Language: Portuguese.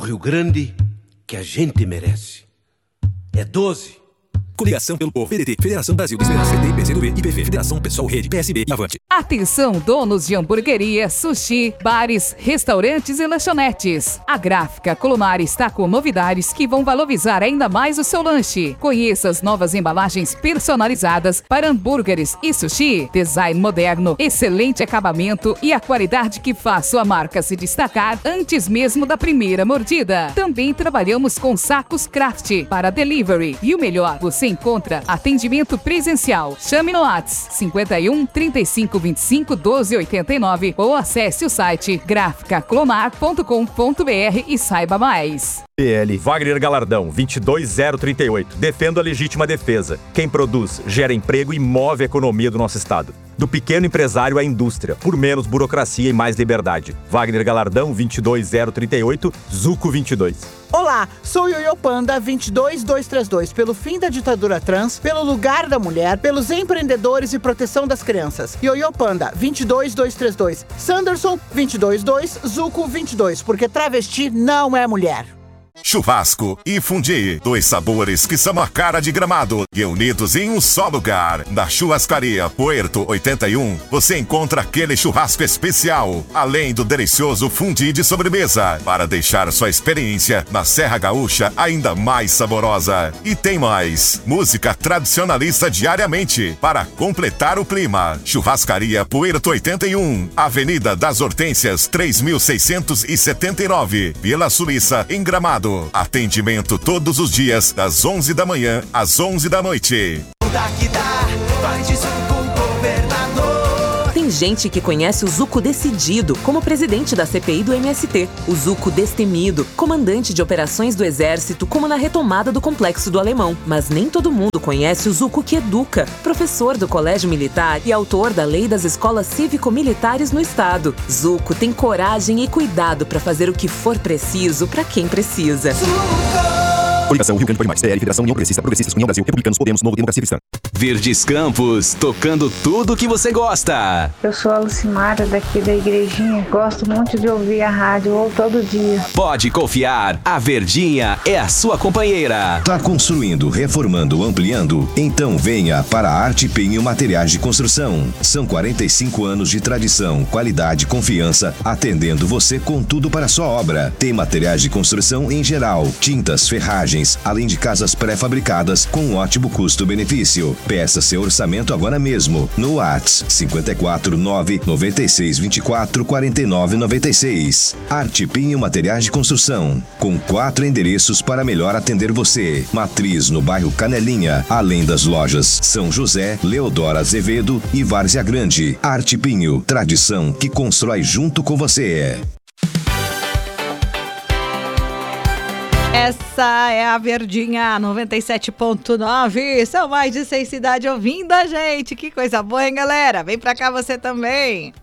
Rio Grande que a gente merece. É 12. Coligação pelo Povo, PDT, Federação Brasil da Esperança, PT, PCdoB, IPV, Federação Pessoal, Rede, PSB e Avante. Atenção, donos de hamburgueria, sushi, bares, restaurantes e lanchonetes. A Gráfica Colomar está com novidades que vão valorizar ainda mais o seu lanche. Conheça as novas embalagens personalizadas para hambúrgueres e sushi. Design moderno, excelente acabamento e a qualidade que faz sua marca se destacar antes mesmo da primeira mordida. Também trabalhamos com sacos craft para delivery. E o melhor, você encontra atendimento presencial. Chame no WhatsApp 51 35 25 12 89 ou acesse o site graficaclomar.com.br e saiba mais. PL Wagner Galardão 22038. Defendo a legítima defesa. Quem produz, gera emprego e move a economia do nosso estado. Do pequeno empresário à indústria, por menos burocracia e mais liberdade. Wagner Galardão 22038, Zuco 22. Olá, sou Yoyo Panda 22232, pelo fim da ditadura trans, pelo lugar da mulher, pelos empreendedores e proteção das crianças. Yoyo Panda 22232, Sanderson 222, Zuco 22, porque travesti não é mulher. Churrasco e fundi, 2 sabores que são a cara de Gramado e unidos em um só lugar. Na Churrascaria Puerto 81, você encontra aquele churrasco especial, além do delicioso fundi de sobremesa, para deixar sua experiência na Serra Gaúcha ainda mais saborosa. E tem mais, música tradicionalista diariamente, para completar o clima. Churrascaria Puerto 81, Avenida das Hortênsias 3679, Vila Suíça, em Gramado. Atendimento todos os dias, das 11 da manhã às 11 da noite. Tem gente que conhece o Zuco decidido como presidente da CPI do MST, o Zuco destemido, comandante de operações do Exército, como na retomada do Complexo do Alemão. Mas nem todo mundo conhece o Zuco que educa, professor do Colégio Militar e autor da Lei das Escolas Cívico-Militares no Estado. Zuco tem coragem e cuidado para fazer o que for preciso para quem precisa. Coligação Rio Grande Pode Mais, PL, Federação União Progressista, Progressistas, União Brasil, Republicanos, Podemos, Novo Democracia Cristã. Verdes Campos, tocando tudo que você gosta. Eu sou a Lucimara, daqui da igrejinha. Gosto muito de ouvir a rádio, ou todo dia. Pode confiar, a Verdinha é a sua companheira. Tá construindo, reformando, ampliando? Então venha para a Arte Pinho Materiais de Construção. São 45 anos de tradição, qualidade, confiança, atendendo você com tudo para a sua obra. Tem materiais de construção em geral, tintas, ferragens, além de casas pré-fabricadas com um ótimo custo-benefício. Peça seu orçamento agora mesmo no WhatsApp 549 96 24 49 96. Arte Pinho Materiais de Construção, com 4 endereços para melhor atender você. Matriz no bairro Canelinha, além das lojas São José, Leodora Azevedo e Várzea Grande. Arte Pinho, tradição que constrói junto com você. Essa é a Verdinha 97.9. São mais de 6 cidades ouvindo a gente. Que coisa boa, hein, galera? Vem pra cá você também.